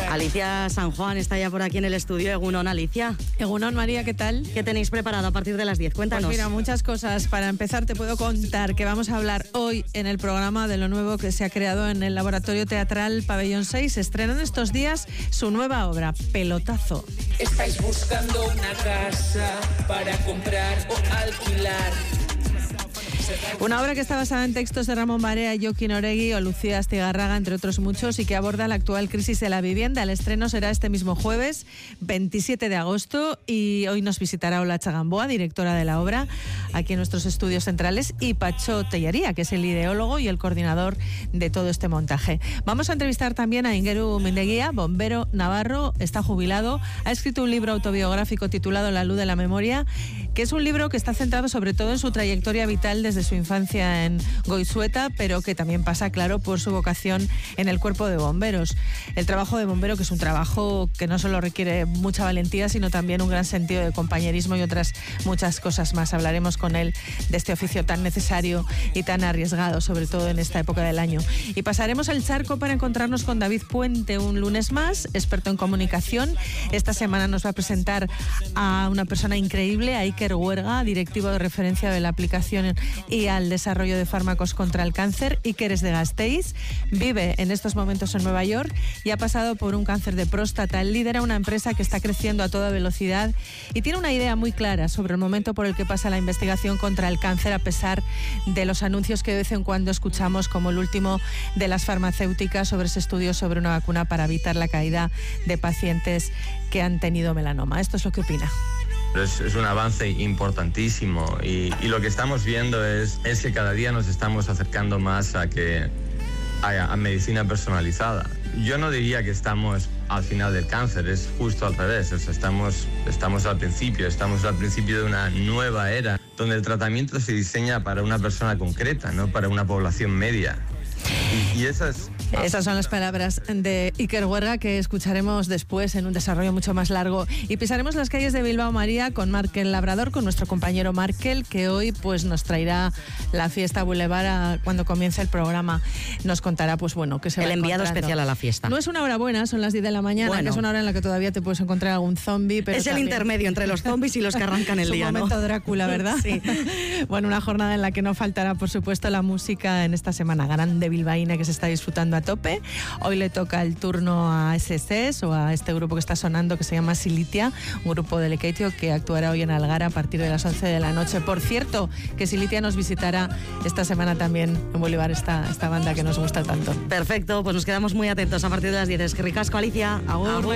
Alicia San Juan está ya por aquí en el estudio. Egunon, Alicia. Egunon, María, ¿qué tal? ¿Qué tenéis preparado a partir de las 10? Cuéntanos. Pues mira, muchas cosas. Para empezar, te puedo contar que vamos a hablar hoy en el programa de lo nuevo que se ha creado en el Laboratorio Teatral Pabellón 6. Estrenan estos días su nueva obra, Pelotazo. ¿Estáis buscando una casa para comprar o alquilar? Una obra que está basada en textos de Ramón Barea, Joaquín Oregui o Lucía Astigarraga, entre otros muchos, y que aborda la actual crisis de la vivienda. El estreno será este mismo jueves, 27 de agosto, y hoy nos visitará Olacha Gamboa, directora de la obra, aquí en nuestros estudios centrales, y Pacho Tellería, que es el ideólogo y el coordinador de todo este montaje. Vamos a entrevistar también a Ingeru Mindeguía, bombero navarro, está jubilado, ha escrito un libro autobiográfico titulado La luz de la memoria, que es un libro que está centrado sobre todo en su trayectoria vital desde su infancia en Goizueta, pero que también pasa, claro, por su vocación en el cuerpo de bomberos. El trabajo de bombero, que es un trabajo que no solo requiere mucha valentía, sino también un gran sentido de compañerismo y otras muchas cosas más. Hablaremos con él de este oficio tan necesario y tan arriesgado, sobre todo en esta época del año. Y pasaremos el charco para encontrarnos con David Puente un lunes más, experto en comunicación. Esta semana nos va a presentar a una persona increíble, a Iker Huerga, directivo de referencia de la aplicación y al desarrollo de fármacos contra el cáncer. Iker es de Gasteiz, vive en estos momentos en Nueva York y ha pasado por un cáncer de próstata. Él lidera una empresa que está creciendo a toda velocidad y tiene una idea muy clara sobre el momento por el que pasa la investigación contra el cáncer, a pesar de los anuncios que de vez en cuando escuchamos, como el último de las farmacéuticas sobre ese estudio sobre una vacuna para evitar la caída de pacientes que han tenido melanoma. Esto es lo que opina. Es un avance importantísimo y lo que estamos viendo es que cada día nos estamos acercando más a medicina personalizada. Yo no diría que estamos al final del cáncer, es justo al revés. O sea, estamos al principio de una nueva era donde el tratamiento se diseña para una persona concreta, no para una población media. Y esas son las palabras de Iker Huerga, que escucharemos después en un desarrollo mucho más largo. Y pisaremos las calles de Bilbao, María, con Markel Labrador, con nuestro compañero Markel, que hoy pues nos traerá la fiesta Boulevard cuando comience el programa. Nos contará pues bueno que se va el enviado encontrando. Especial a la fiesta. No es una hora buena, son las 10 de la mañana, que es una hora en la que todavía te puedes encontrar algún zombie. Pero es el intermedio entre los zombies y los que arrancan el día, ¿no? Es un momento Drácula, ¿verdad? Sí. Bueno, una jornada en la que no faltará, por supuesto, la música en esta semana grande bilbaína que se está disfrutando a tope. Hoy le toca el turno a SSS o a este grupo que está sonando que se llama Silitia, un grupo de Lekeitio que actuará hoy en Algara a partir de las 11 de la noche. Por cierto, que Silitia nos visitará esta semana también en Bolívar, esta banda que nos gusta tanto. Perfecto, pues nos quedamos muy atentos a partir de las 10. Es que ricasco, Alicia. Agur.